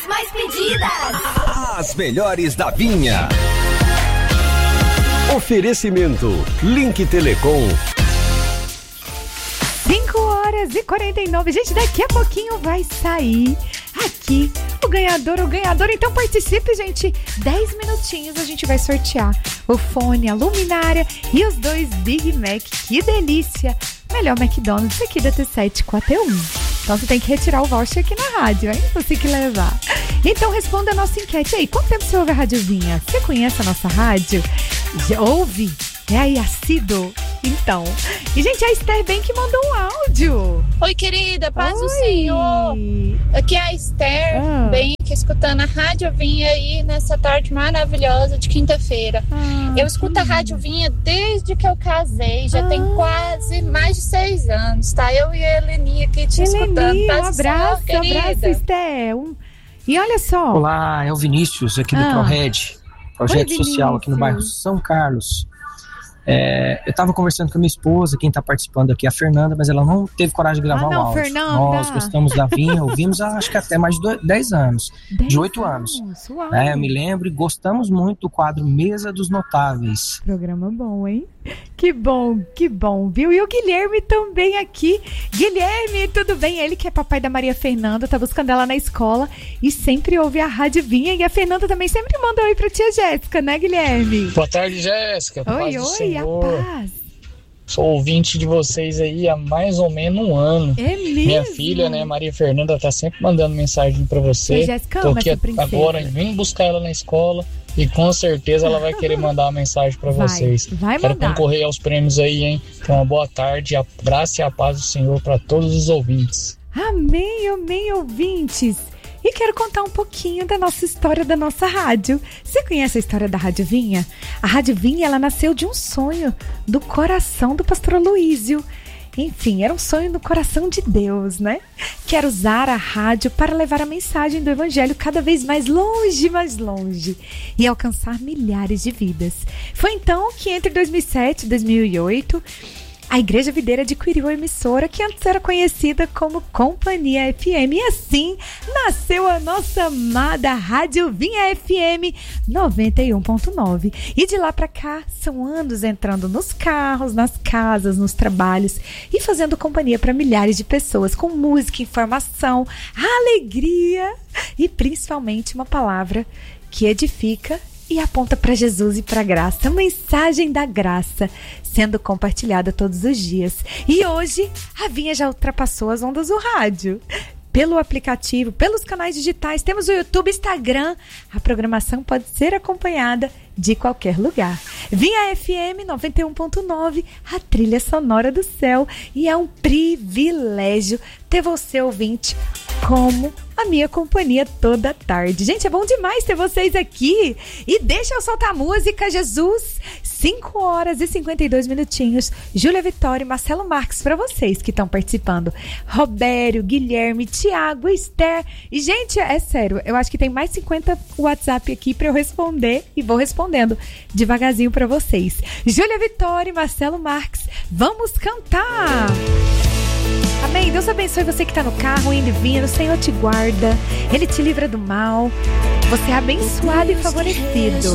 mais pedidas. As melhores da Vinha. Oferecimento Link Telecom. 5h49. Gente, daqui a pouquinho vai sair aqui o ganhador. Então participe, gente. 10 minutinhos a gente vai sortear o fone, a luminária e os 2 Big Mac. Que delícia! Melhor McDonald's aqui da T7 com a T1. Então você tem que retirar o voucher aqui na rádio, hein? Você que levar. Então responda a nossa enquete aí. Quanto tempo você ouve a Rádio Vinha? Você conhece a nossa rádio? Já ouve? É aí, assíduo? Então. E, gente, a Esther bem que mandou um áudio. Oi, querida, paz do Senhor. Aqui é a Esther, bem que escutando a Rádio Vinha aí nessa tarde maravilhosa de quinta-feira. Eu escuto a Rádio Vinha desde que eu casei, já tem quase mais de 6 anos, tá? Eu e a Eleni aqui te escutando. Um abraço, Esther. E olha só. Olá, é o Vinícius aqui do ProRed, projeto social aqui no bairro São Carlos. Eu estava conversando com a minha esposa, quem está participando aqui é a Fernanda, mas ela não teve coragem de gravar o áudio. Fernanda. Nós gostamos da Vinha, ouvimos acho que até mais de 10 anos, de 8 anos. Eu me lembro e gostamos muito do quadro Mesa dos Notáveis. Programa bom, hein? Que bom, viu? E o Guilherme também aqui. Guilherme, tudo bem? Ele que é papai da Maria Fernanda, tá buscando ela na escola e sempre ouve a Rádio Vinha. E a Fernanda também sempre manda oi pra tia Jéssica, né, Guilherme? Boa tarde, Jéssica. Oi, a paz. Sou ouvinte de vocês aí há mais ou menos um ano. É mesmo? Minha filha, né, Maria Fernanda, tá sempre mandando mensagem pra você. Jéssica, tô aqui agora, vim buscar ela na escola e com certeza ela vai querer mandar uma mensagem pra vocês. Vai Quero mandar. concorrer aos prêmios aí, hein? Então, uma boa tarde, a graça e a paz do Senhor pra todos os ouvintes. Amém, ouvintes. E quero contar um pouquinho da nossa história, da nossa rádio. Você conhece a história da Rádio Vinha? A Rádio Vinha, ela nasceu de um sonho do coração do pastor Aloísio. Enfim, era um sonho do coração de Deus, né? Quer usar a rádio para levar a mensagem do evangelho cada vez mais longe e alcançar milhares de vidas. Foi então que entre 2007 e 2008... a Igreja Videira adquiriu a emissora que antes era conhecida como Companhia FM. E assim nasceu a nossa amada Rádio Vinha FM 91.9. E de lá pra cá são anos entrando nos carros, nas casas, nos trabalhos e fazendo companhia para milhares de pessoas com música, informação, alegria e principalmente uma palavra que edifica e aponta para Jesus e para a graça, a mensagem da graça sendo compartilhada todos os dias. E hoje a Vinha já ultrapassou as ondas do rádio. Pelo aplicativo, pelos canais digitais, temos o YouTube, Instagram. A programação pode ser acompanhada de qualquer lugar. Vinha FM 91.9, a trilha sonora do céu. E é um privilégio ter você, ouvinte, como a minha companhia toda tarde. Gente, é bom demais ter vocês aqui. E deixa eu soltar a música, Jesus. 5h52. Júlia Vitória e Marcelo Marques para vocês que estão participando. Robério, Guilherme, Tiago, Esther. E, gente, é sério, eu acho que tem mais 50 WhatsApp aqui para eu responder e vou respondendo devagarzinho para vocês. Júlia Vitória e Marcelo Marques, vamos cantar! Amém. Deus abençoe você que está no carro, indo e vindo. O Senhor te guarda. Ele te livra do mal. Você é abençoado e favorecido.